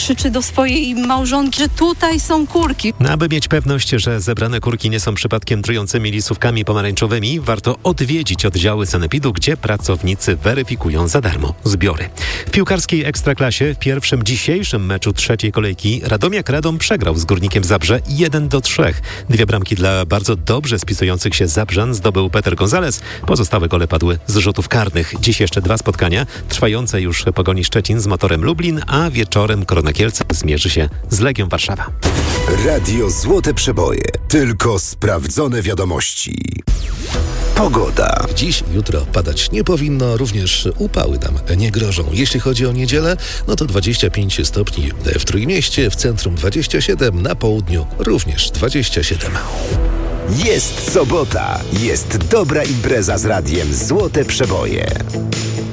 krzyczy do swojej małżonki, że tutaj są kurki. Aby mieć pewność, że zebrane kurki nie są przypadkiem trującymi lisówkami pomarańczowymi, warto odwiedzić oddziały sanepidu, gdzie pracownicy weryfikują za darmo zbiory. W piłkarskiej Ekstraklasie w pierwszym dzisiejszym meczu trzeciej kolejki Radomiak Radom przegrał z Górnikiem Zabrze 1-3. 2 bramki dla bardzo dobrze spisujących się Zabrzan zdobył Peter González. Pozostałe gole padły z rzutów karnych. Dziś jeszcze 2 spotkania. Trwające już Pogoni Szczecin z Motorem Lublin, a wieczorem Korona Kielce zmierzy się z Legią Warszawa. Radio Złote Przeboje. Tylko sprawdzone wiadomości. Pogoda. Dziś, jutro padać nie powinno, również upały nam nie grożą. Jeśli chodzi o niedzielę, no to 25 stopni w Trójmieście, w centrum 27, na południu również 27. Jest sobota, jest dobra impreza z radiem Złote Przeboje.